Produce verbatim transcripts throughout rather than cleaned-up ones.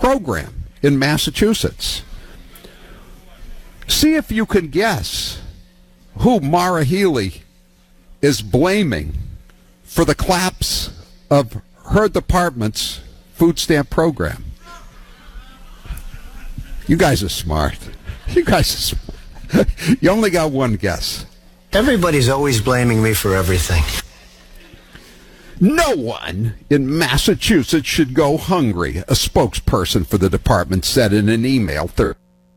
program in Massachusetts. See if you can guess who Maura Healey is blaming for the collapse of her department's food stamp program. You guys are smart. You guys are smart. You only got one guess. Everybody's always blaming me for everything. No one in Massachusetts should go hungry, a spokesperson for the department said in an email Thursday.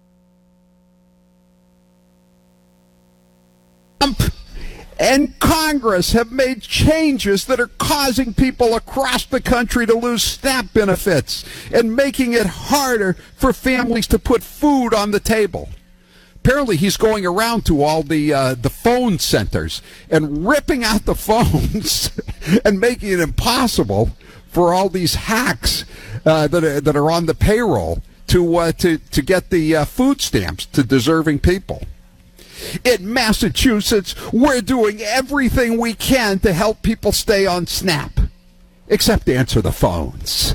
Trump and Congress have made changes that are causing people across the country to lose SNAP benefits and making it harder for families to put food on the table. Apparently he's going around to all the uh, the phone centers and ripping out the phones and making it impossible for all these hacks uh, that are, that are on the payroll to uh, to to get the uh, food stamps to deserving people. In Massachusetts, we're doing everything we can to help people stay on SNAP, except answer the phones.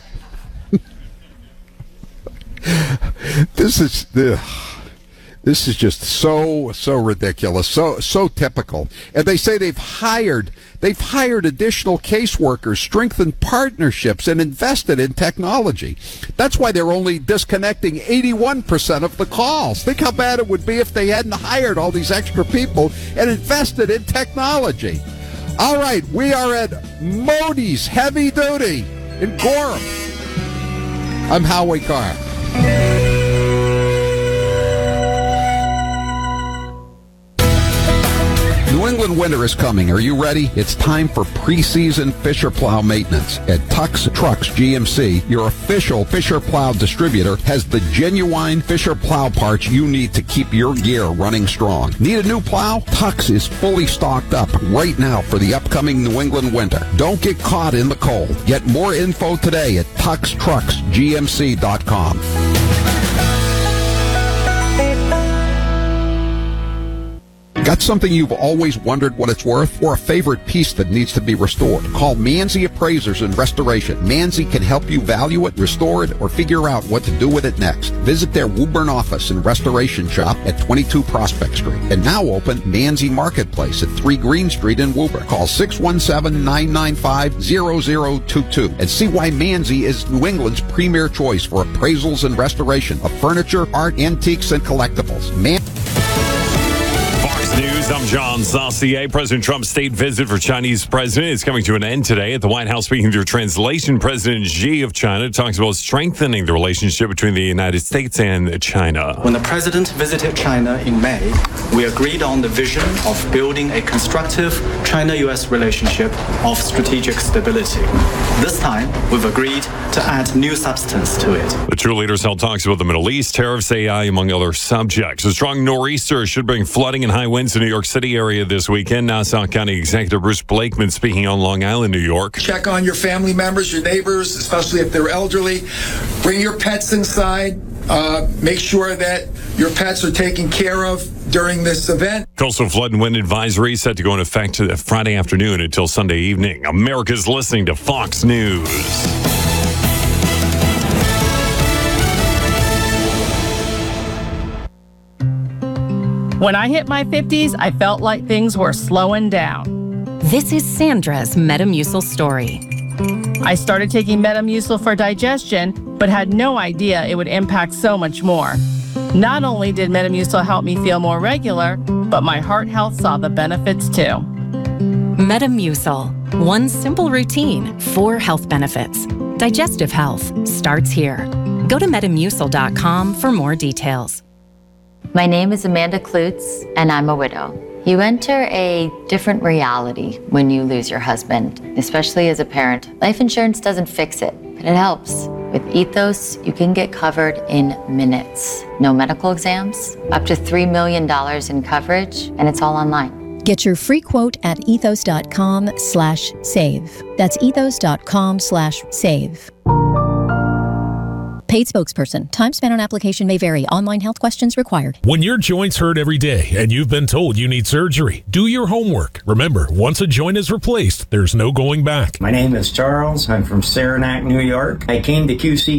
This is the. This is just so, so ridiculous, so, so typical. And they say they've hired, they've hired additional caseworkers, strengthened partnerships, and invested in technology. That's why they're only disconnecting eighty-one percent of the calls. Think how bad it would be if they hadn't hired all these extra people and invested in technology. All right, we are at Modi's Heavy Duty in Gorham. I'm Howie Carr. New England winter is coming. Are you ready? It's time for preseason Fisher Plow maintenance. At Tux Trucks G M C, your official Fisher Plow distributor has the genuine Fisher Plow parts you need to keep your gear running strong. Need a new plow? Tux is fully stocked up right now for the upcoming New England winter. Don't get caught in the cold. Get more info today at tux trucks g m c dot com. Got something you've always wondered what it's worth, or a favorite piece that needs to be restored? Call Manzi Appraisers and Restoration. Manzi can help you value it, restore it, or figure out what to do with it next. Visit their Woburn office and restoration shop at twenty-two Prospect Street. And now open Manzi Marketplace at three Green Street in Woburn. Call six one seven, nine nine five, zero zero two two and see why Manzi is New England's premier choice for appraisals and restoration of furniture, art, antiques, and collectibles. Man- News. I'm John Saucier. President Trump's state visit for Chinese president is coming to an end today. At the White House, speaking through translation, President Xi of China talks about strengthening the relationship between the United States and China. When the president visited China in May, we agreed on the vision of building a constructive China-U S relationship of strategic stability. This time, we've agreed to add new substance to it. The two leaders held talks about the Middle East, tariffs, A I, among other subjects. A strong nor'easter should bring flooding and high winds in the New York City area this weekend. Nassau County Executive Bruce Blakeman speaking on Long Island, New York. Check on your family members, your neighbors, especially if they're elderly. Bring your pets inside. Uh, make sure that your pets are taken care of during this event. Coastal flood and wind advisory set to go into effect Friday afternoon until Sunday evening. America's listening to Fox News. When I hit my fifties, I felt like things were slowing down. This is Sandra's Metamucil story. I started taking Metamucil for digestion, but had no idea it would impact so much more. Not only did Metamucil help me feel more regular, but my heart health saw the benefits too. Metamucil. One simple routine, four health benefits. Digestive health starts here. Go to metamucil dot com for more details. My name is Amanda Klutz, and I'm a widow. You enter a different reality when you lose your husband, especially as a parent. Life insurance doesn't fix it, but it helps. With Ethos, you can get covered in minutes. No medical exams, up to three million dollars in coverage, and it's all online. Get your free quote at ethos dot com slash save. That's ethos dot com slash save. Paid spokesperson. Time spent on application may vary. Online health questions required. When your joints hurt every day and you've been told you need surgery, do your homework. Remember, once a joint is replaced, there's no going back. My name is Charles. I'm from Saranac, New York. I came to Q C